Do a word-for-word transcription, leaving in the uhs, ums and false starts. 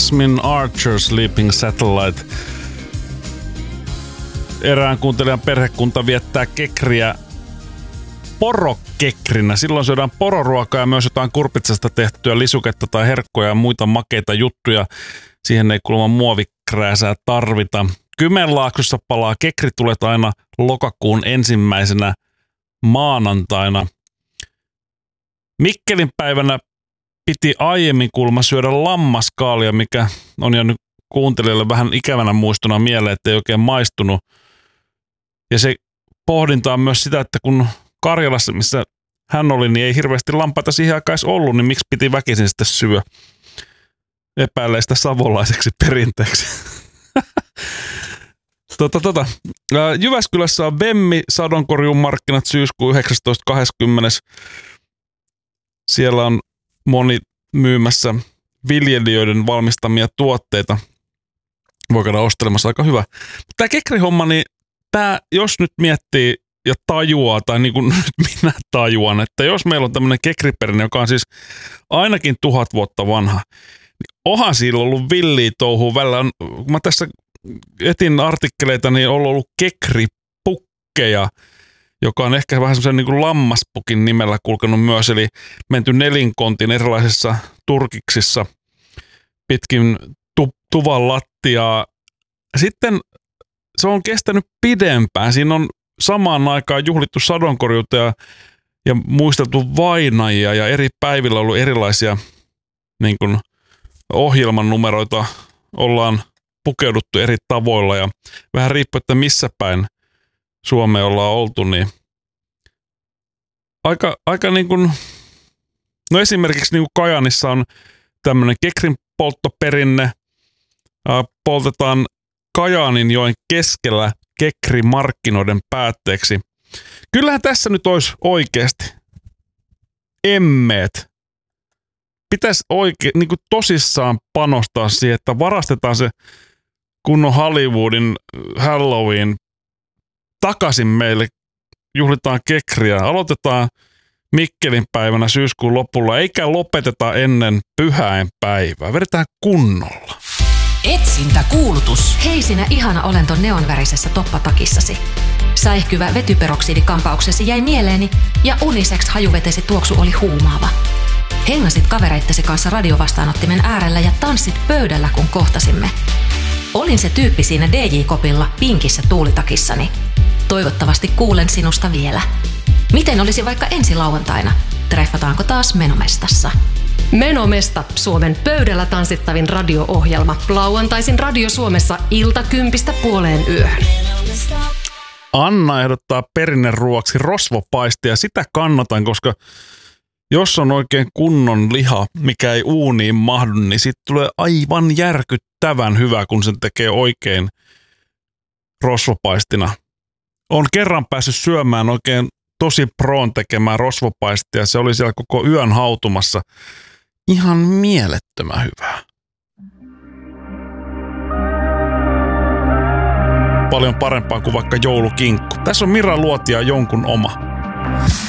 Jasmine Archer, Sleeping Satellite. Erään kuuntelijan perhekunta viettää kekriä porokekrinä. Silloin syödään pororuokaa ja myös jotain kurpitsasta tehtyä lisuketta tai herkkoja ja muita makeita juttuja. Siihen ei kuulemma muovikrääsää tarvita. Kymenlaaksossa palaa kekritulet aina lokakuun ensimmäisenä maanantaina. Mikkelin päivänä piti aiemmin kuulemma syödä lammaskaalia, mikä on jäänyt kuuntelijalle vähän ikävänä muistona mieleen, että ei oikein maistunut. Ja se pohdinta on myös sitä, että kun Karjalassa, missä hän oli, niin ei hirveästi lampaita siihen aikaan edes ollut, niin miksi piti väkisin sitten syö? Epäilee sitä savolaiseksi perinteeksi. tota, tota. Jyväskylässä on Bemmi sadonkorjuun markkinat syyskuun yhdeksästoista kaksikymmentä. Siellä on moni myymässä viljelijöiden valmistamia tuotteita. Voi käydä ostelemassa, aika hyvä. Tämä kekrihomma, niin tämä, jos nyt miettii ja tajuaa, tai niin kuin nyt minä tajuan, että jos meillä on tämmöinen kekriperinne, joka on siis ainakin tuhat vuotta vanha, niin onhan sillä ollut villiä touhua välillä. Kun mä tässä etin artikkeleita, niin on ollut kekripukkeja, joka on ehkä vähän semmoisen niin kuin lammaspukin nimellä kulkenut myös, eli menty nelinkontin erilaisissa turkiksissa pitkin tu- tuvan lattiaa. Sitten se on kestänyt pidempään. Siinä on samaan aikaan juhlittu sadonkorjuuta ja, ja muisteltu vainajia ja eri päivillä on ollut erilaisia niin kuin ohjelman numeroita. Ollaan pukeuduttu eri tavoilla ja vähän riippuu, että missä päin Suomeen ollaan oltu, niin aika, aika niin kuin, no esimerkiksi niin kuin Kajaanissa on tämmöinen kekrin polttoperinne, poltetaan Kajaaninjoen keskellä kekrimarkkinoiden päätteeksi. Kyllähän tässä nyt olisi oikeasti emmeet. Pitäisi oikein niin kuin tosissaan panostaa siihen, että varastetaan se kunnon Hollywoodin Halloween takaisin meille, juhlitaan kekriä, aloitetaan Mikkelin päivänä syyskuun lopulla, eikä lopeteta ennen pyhäinpäivää. Vedetään kunnolla. Etsintäkuulutus. Hei sinä ihana olento neonvärisessä toppatakissasi. Säihkyvä vetyperoksidikampauksesi jäi mieleeni ja unisex hajuvetesi tuoksu oli huumaava. Hengasit kavereittesi kanssa radiovastaanottimen äärellä ja tanssit pöydällä, kun kohtasimme. Olin se tyyppi siinä D J-kopilla pinkissä tuulitakissani. Toivottavasti kuulen sinusta vielä. Miten olisi vaikka ensi lauantaina? Treffataanko taas Menomestassa? Menomesta, Suomen pöydällä tanssittavin radio-ohjelma. Lauantaisin Radio Suomessa ilta kympistä puoleen yöhön. Anna ehdottaa perinneruoaksi rosvopaistia. Sitä kannatan, koska jos on oikein kunnon liha, mikä ei uuniin mahdu, niin siitä tulee aivan järkyttävän hyvä, kun sen tekee oikein rosvopaistina. Olen kerran päässyt syömään oikein tosi proon tekemään rosvopaistia. Se oli siellä koko yön hautumassa. Ihan mielettömän hyvää. Paljon parempaa kuin vaikka joulukinkku. Tässä on Mira Luotia jonkun oma.